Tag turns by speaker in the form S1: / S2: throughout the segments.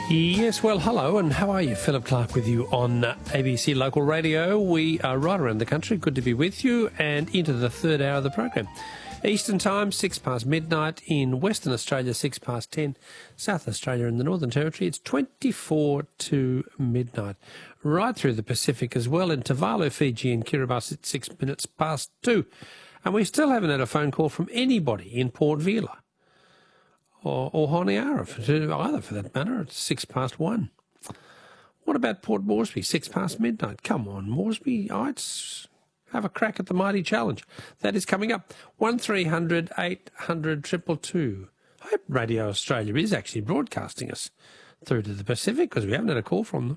S1: Yes, well, hello, and how are you? Philip Clark with you on ABC Local Radio. We are right around the country. Good to be with you, and into the third hour of the program. Eastern Time, 6 past midnight. In Western Australia, 6 past 10. South Australia and the Northern Territory, it's 24 to midnight. Right through the Pacific as well. In Tuvalu, Fiji and Kiribati, it's 6 minutes past 2. And we still haven't had a phone call from anybody in Port Vila or Honiara, either for that matter. It's 6 past 1. What about Port Moresby, 6 past midnight? Come on, Moresby-ites, have a crack at the mighty challenge. That is coming up. 1300 800 222. I hope Radio Australia is actually broadcasting us through to the Pacific, because we haven't had a call from them.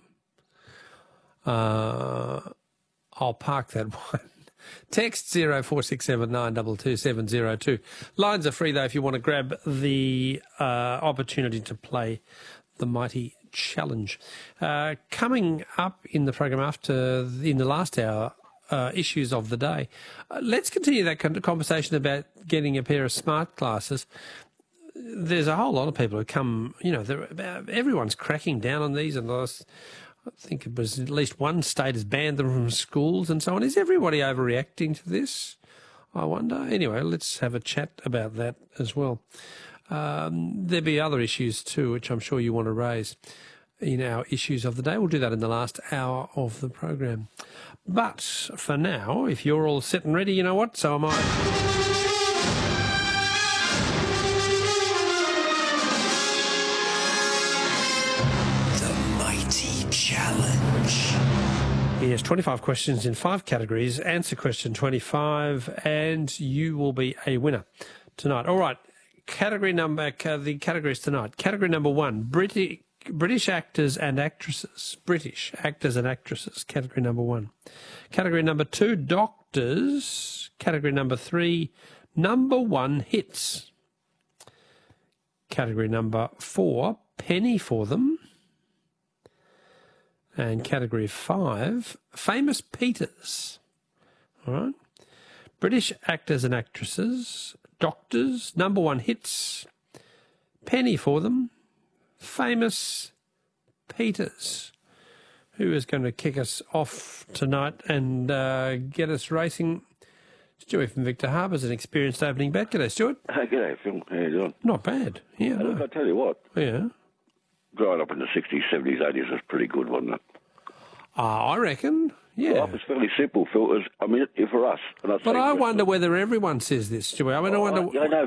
S1: I'll park that one. Text 0467 922 702. Lines are free, though, if you want to grab the opportunity to play the mighty challenge. Coming up in the program in the last hour, issues of the day. Let's continue that conversation about getting a pair of smart glasses. There's a whole lot of people who come, everyone's cracking down on these, and I think it was at least one state has banned them from schools and so on. Is everybody overreacting to this, I wonder? Anyway, let's have a chat about that as well. There'll be other issues too, which I'm sure you want to raise in our issues of the day. We'll do that in the last hour of the program. But for now, if you're all set and ready, you know what? So am I.
S2: Challenge.
S1: Yes, 25 questions in 5 categories. Answer question 25 and you will be a winner tonight. All right, the categories tonight. Category number 1, British actors and actresses. British actors and actresses, category number 1. Category number 2, doctors. Category number 3, number 1 hits. Category number 4, penny for them. And category 5, famous Peters. All right. British actors and actresses, doctors, number 1 hits, penny for them, famous Peters. Who is going to kick us off tonight and get us racing? Stuart from Victor Harbour's an experienced opening bat. G'day, Stuart.
S3: G'day, Phil. How you doing?
S1: Not bad. Yeah.
S3: Look, I tell you what.
S1: Yeah.
S3: Growing up in the 60s, 70s, 80s was pretty good, wasn't it?
S1: I reckon. Yeah.
S3: Life was fairly simple, Phil. For us. And
S1: But I wonder whether everyone says this, Stuart. I mean, I wonder.
S3: I know,